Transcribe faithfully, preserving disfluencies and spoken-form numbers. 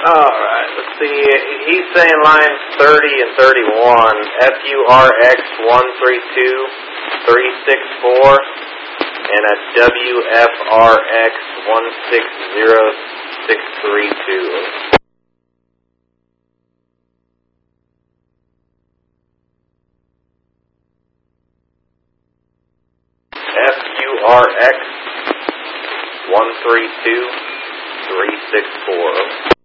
Alright, let's see. He's saying lines thirty and thirty-one, F U R X one three two three six four, and a W F R X one six zero six three two. F U R X one three two three six four.